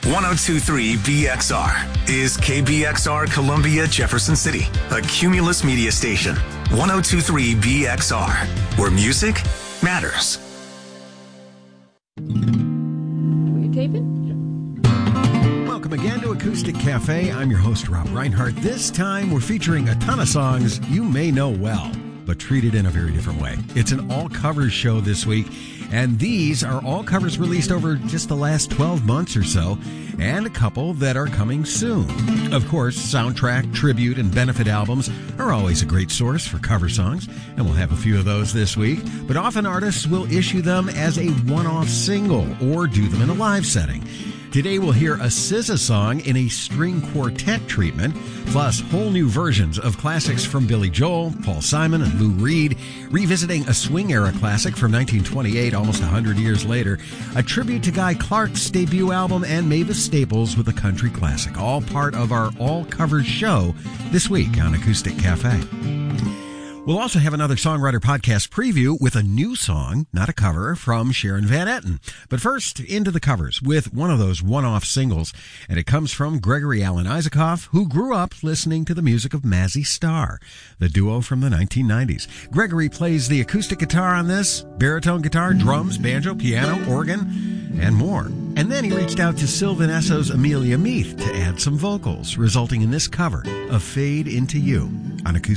1023 BXR is KBXR Columbia Jefferson City, a Cumulus media station. 1023 BXR, where music matters. Were you taping? Welcome again to Acoustic Cafe. I'm your host, Rob Reinhardt. This time we're featuring a ton of songs you may know well, but treated in a very different way. It's an all-covers show this week, and these are all covers released over just the last 12 months or so, and a couple that are coming soon. Of course, soundtrack, tribute, and benefit albums are always a great source for cover songs, and we'll have a few of those this week, but often artists will issue them as a one-off single or do them in a live setting. Today we'll hear a SZA song in a string quartet treatment, plus whole new versions of classics from Billy Joel, Paul Simon, and Lou Reed, revisiting a swing-era classic from 1928, almost 100 years later, a tribute to Guy Clark's debut album, and Mavis Staples with a country classic, all part of our all-covers show this week on Acoustic Cafe. We'll also have another Songwriter Podcast preview with a new song, not a cover, from Sharon Van Etten. But first, into the covers with one of those one-off singles, and it comes from Gregory Alan Isakov, who grew up listening to the music of Mazzy Star, the duo from the 1990s. Gregory plays the acoustic guitar on this, baritone guitar, drums, banjo, piano, organ, and more. And then he reached out to Sylvan Esso's Amelia Meath to add some vocals, resulting in this cover of Fade Into You on Acoustic